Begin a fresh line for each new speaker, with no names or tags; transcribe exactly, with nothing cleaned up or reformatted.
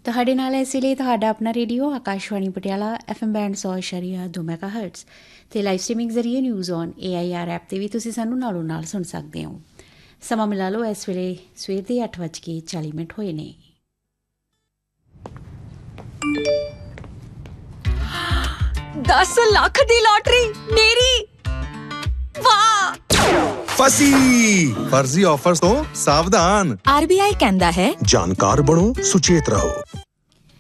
ਤੁਹਾਡੇ ਨਾਲ ਇਸ ਲਈ ਤੁਹਾਡਾ ਆਪਣਾ radio Akashvani Patiala F M band ਸੌ ਇਸ਼ਾਰੀਆ ਦੋ ਮੈਗਾ ਹਰਟਸ ਅਤੇ ਲਾਈਵ ਸਟ੍ਰੀਮਿੰਗ ਜ਼ਰੀਏ news on A I R app 'ਤੇ ਵੀ ਤੁਸੀਂ ਸਾਨੂੰ ਨਾਲੋਂ ਨਾਲ ਸੁਣ ਸਕਦੇ ਹੋ। ਸਮਾਂ ਮਿਲਾ ਲਓ, ਇਸ ਵੇਲੇ ਸਵੇਰ ਦੇ ਅੱਠ ਵੱਜ ਕੇ ਚਾਲੀ ਮਿੰਟ ਹੋਏ ਨੇ।
ਦਸ ਲੱਖ ਦੀ ਲਾਟਰੀ ਮੇਰੀ, ਵਾਹ!
ਫਸੀ ਫਰਜ਼ੀ ਆਫਰਸ ਤੋਂ ਸਾਵਧਾਨ।
ਆਰ ਬੀ ਆਈ ਕਹਿੰਦਾ ਹੈ,
ਜਾਣਕਾਰ ਬਣੋ, ਸੁਚੇਤ ਰਹੋ।